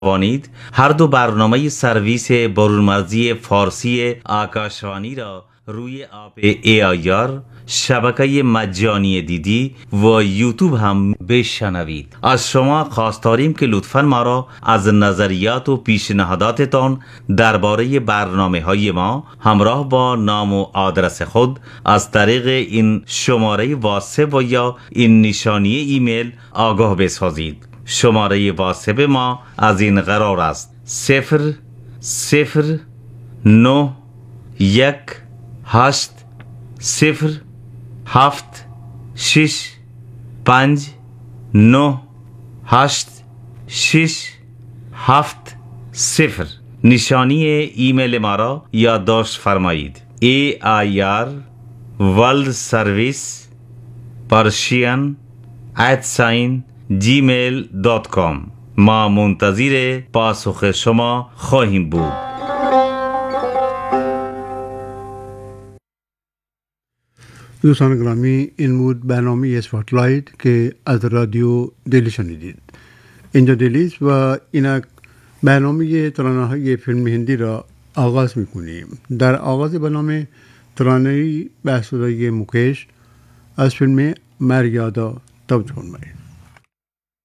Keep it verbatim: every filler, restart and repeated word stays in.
وانید هر دو برنامه سرویس برونمرزی فارسی آکاشوانی را روی اپ ای آی آر، شبکه مجانی دیدی و یوتیوب هم بشنوید. از شما خواست داریم که لطفاً ما را از نظریات و پیشنهاداتتان درباره برنامه های ما همراه با نام و آدرس خود از طریق این شماره واتساپ و یا این نشانی ایمیل آگاه بسازید. شماره واتساپ ما از این قرار است: صفر صفر نه یک هشت صفر هفت شش پنج نه هشت شش هفت صفر. نشانی ایمیل ما را یادداشت فرمایید: ای آی آر ورلد سرویس پرشین ات ساین جیمیل دات کام. ما منتظر پاسخ شما خواهیم بود. دوستان گرامی، این بود برنامه اسپاتلایت که از رادیو دلی شنیدید. اینجا دلیست و اینک برنامه ترانه های فیلم هندی را آغاز میکنیم. در آغاز برنامه ترانه‌ای به صدای مکیش از فیلم مریادا توجه کنید.